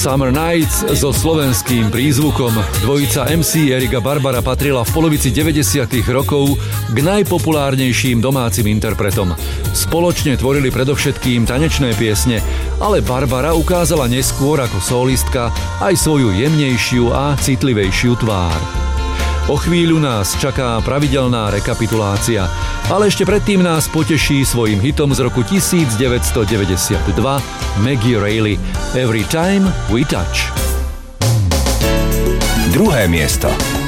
Summer Nights so slovenským prízvukom. Dvojica MC Erika Barbara patrila v polovici 90. rokov k najpopulárnejším domácim interpretom. Spoločne tvorili predovšetkým tanečné piesne, ale Barbara ukázala neskôr ako solistka aj svoju jemnejšiu a citlivejšiu tvár. O chvíľu nás čaká pravidelná rekapitulácia, ale ešte predtým nás poteší svojím hitom z roku 1992 Maggie Reilly Every Time We Touch. Druhé miesto.